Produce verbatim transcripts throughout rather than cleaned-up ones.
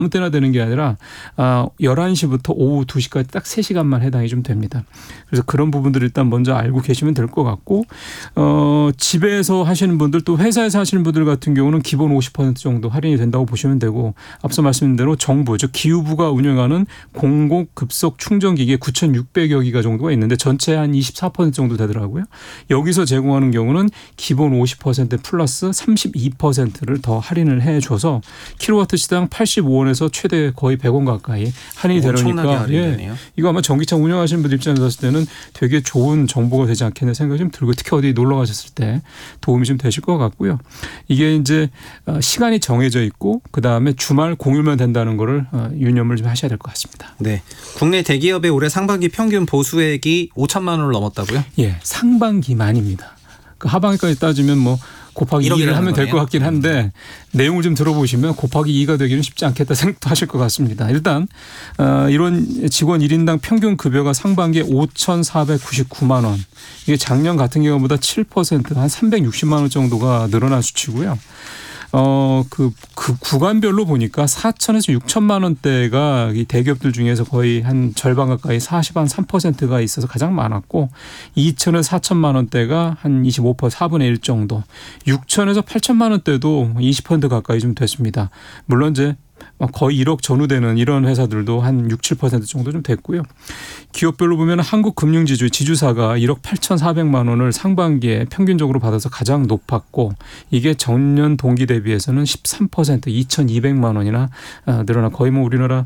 아무 때나 되는 게 아니라 열한 시부터 오후 두 시까지 딱 세 시간만 해당이 좀 됩니다. 그래서 그런 부분들을 일단 먼저 알고 계시면 될 것 같고 어, 집에서 하시는 분들 또 회사에서 하시는 분들 같은 경우는 기본 오십 퍼센트 정도 할인이 된다고 보시면 되고 앞서 말씀드린 대로 정부 즉 기후부가 운영하는 공공급속 충전기계 구천육백여 기가 정도가 있는데 전체 한 이십사 퍼센트 정도 되더라고요. 여기서 제공하는 경우는 기본 오십 퍼센트 플러스 삼십이 퍼센트를 더 할인을 해줘서 킬로와트 시당 팔십오 원에서 최대 거의 백 원 가까이 할인이 되니까 예, 이거 아마 전기차 운영하시는 분들 입장에서 봤을 때는 되게 좋은 정보가 되지 않겠나 생각이 좀 들고 특히 어디 놀러 가셨을 때 도움이 좀 되실 것 같고요. 이게 이제 시간이 정해져 있고 그다음에 주말 공휴일만 된다는 거를 유념을 좀 하셔야 될 것 같습니다. 네, 국내 대기업의 올해 상반기 평균 보수액이 오천만 원을 넘었다고요? 예, 상반기만입니다. 그 하반기까지 따지면 뭐 곱하기 이를 하면 될 것 같긴 한데 내용을 좀 들어보시면 곱하기 이가 되기는 쉽지 않겠다 생각도 하실 것 같습니다. 일단 이런 직원 일 인당 평균 급여가 상반기에 오천사백구십구만 원. 이게 작년 같은 경우보다 칠 퍼센트 한 삼백육십만 원 정도가 늘어난 수치고요. 어, 그, 그 구간별로 보니까 사천에서 육천만 원대가 이 대기업들 중에서 거의 한 절반 가까이 사십삼 퍼센트가 있어서 가장 많았고 이천에서 사천만 원대가 한 이십오 퍼센트 사분의 일 정도 육천에서 팔천만 원대도 이십 퍼센트 가까이 좀 됐습니다. 물론 이제 거의 일억 전후되는 이런 회사들도 한 육, 칠 퍼센트 정도 좀 됐고요. 기업별로 보면 한국금융지주 지주사가 일억 팔천사백만 원을 상반기에 평균적으로 받아서 가장 높았고 이게 전년 동기 대비해서는 십삼 퍼센트 이천이백만 원이나 늘어나 거의 뭐 우리나라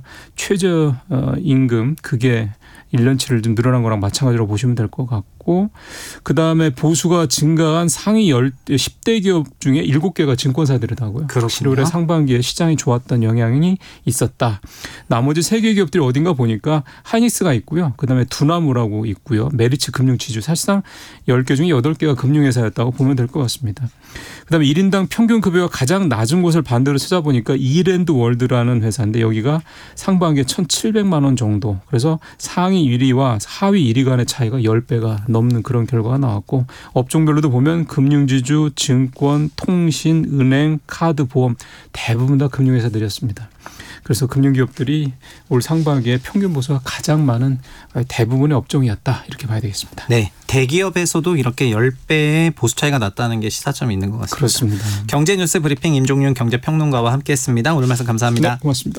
최저임금 그게 일 년치를 좀 늘어난 거랑 마찬가지로 보시면 될 것 같고 그다음에 보수가 증가한 상위 십 대 기업 중에 일곱 개가 증권사들이라고요. 실올해 상반기에 시장이 좋았던 영향이 있었다. 나머지 세 개 기업들이 어딘가 보니까 하이닉스가 있고요. 그다음에 두나무라고 있고요. 메리츠 금융지주 사실상 열 개 중에 여덟 개가 금융회사였다고 보면 될 것 같습니다. 그다음에 일 인당 평균 급여가 가장 낮은 곳을 반대로 찾아보니까 이랜드월드라는 회사인데 여기가 상반기에 천칠백만 원 정도. 그래서 상위 일 위와 하위 일 위 간의 차이가 십 배가 넘는 그런 결과가 나왔고 업종별로도 보면 금융지주, 증권, 통신, 은행, 카드, 보험 대부분 다 금융회사들이었습니다. 그래서 금융기업들이 올 상반기에 평균 보수가 가장 많은 대부분의 업종이었다. 이렇게 봐야 되겠습니다. 네, 대기업에서도 이렇게 십 배의 보수 차이가 났다는 게 시사점이 있는 것 같습니다. 그렇습니다. 경제뉴스 브리핑 임종윤 경제평론가와 함께했습니다. 오늘 말씀 감사합니다. 네, 고맙습니다.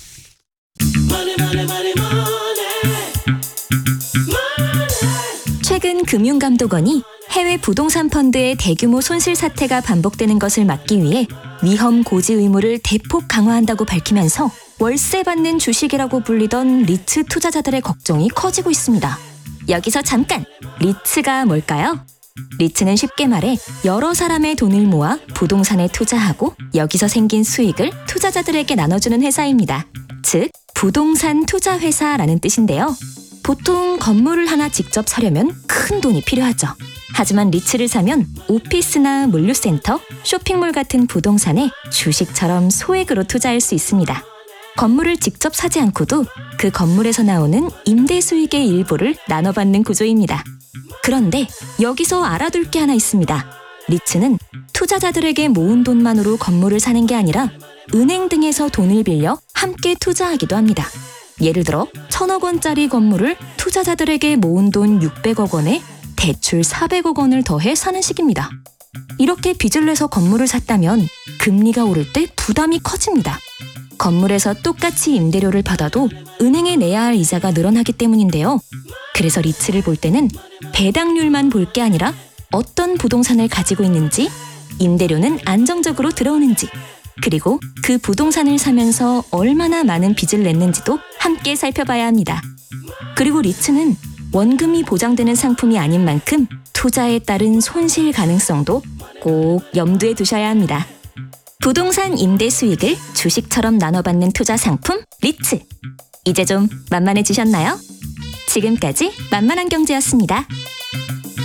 최근 금융감독원이 해외 부동산 펀드의 대규모 손실 사태가 반복되는 것을 막기 위해 위험 고지 의무를 대폭 강화한다고 밝히면서 월세 받는 주식이라고 불리던 리츠 투자자들의 걱정이 커지고 있습니다. 여기서 잠깐! 리츠가 뭘까요? 리츠는 쉽게 말해 여러 사람의 돈을 모아 부동산에 투자하고 여기서 생긴 수익을 투자자들에게 나눠주는 회사입니다. 즉, 부동산 투자회사라는 뜻인데요. 보통 건물을 하나 직접 사려면 큰 돈이 필요하죠. 하지만 리츠를 사면 오피스나 물류센터, 쇼핑몰 같은 부동산에 주식처럼 소액으로 투자할 수 있습니다. 건물을 직접 사지 않고도 그 건물에서 나오는 임대 수익의 일부를 나눠받는 구조입니다. 그런데 여기서 알아둘 게 하나 있습니다. 리츠는 투자자들에게 모은 돈만으로 건물을 사는 게 아니라 은행 등에서 돈을 빌려 함께 투자하기도 합니다. 예를 들어 천억 원짜리 건물을 투자자들에게 모은 돈 육백억 원에 대출 사백억 원을 더해 사는 식입니다. 이렇게 빚을 내서 건물을 샀다면 금리가 오를 때 부담이 커집니다. 건물에서 똑같이 임대료를 받아도 은행에 내야 할 이자가 늘어나기 때문인데요. 그래서 리츠를 볼 때는 배당률만 볼 게 아니라 어떤 부동산을 가지고 있는지, 임대료는 안정적으로 들어오는지, 그리고 그 부동산을 사면서 얼마나 많은 빚을 냈는지도 함께 살펴봐야 합니다. 그리고 리츠는 원금이 보장되는 상품이 아닌 만큼 투자에 따른 손실 가능성도 꼭 염두에 두셔야 합니다. 부동산 임대 수익을 주식처럼 나눠받는 투자 상품 리츠. 이제 좀 만만해지셨나요? 지금까지 만만한 경제였습니다.